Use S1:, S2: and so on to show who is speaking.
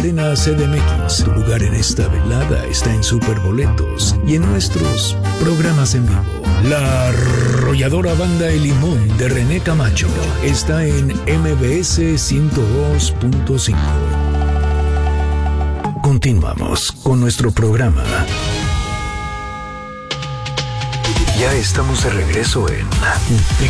S1: Arena CDMX. Tu lugar en esta velada está en Superboletos y en nuestros programas en vivo. La arrolladora banda El Limón de René Camacho está en MBS 102.5. Continuamos con nuestro programa. Ya estamos de regreso en